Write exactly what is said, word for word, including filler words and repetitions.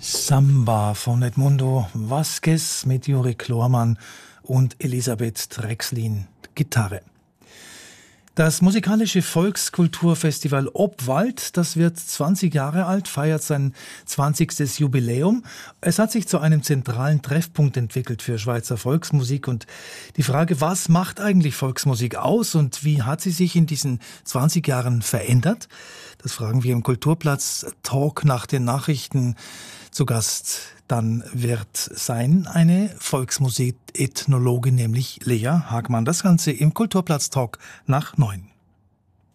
Samba von Edmundo Vasquez mit Juri Klormann und Elisabeth Drexlin, Gitarre. Das musikalische Volkskulturfestival Obwald, das wird zwanzig Jahre alt, feiert sein zwanzigstes Jubiläum. Es hat sich zu einem zentralen Treffpunkt entwickelt für Schweizer Volksmusik. Und die Frage, was macht eigentlich Volksmusik aus und wie hat sie sich in diesen zwanzig Jahren verändert? Das fragen wir im Kulturplatz Talk nach den Nachrichten. Zu Gast dann wird sein eine Volksmusik-Ethnologin, nämlich Lea Hagmann. Das Ganze im Kulturplatz Talk nach neun.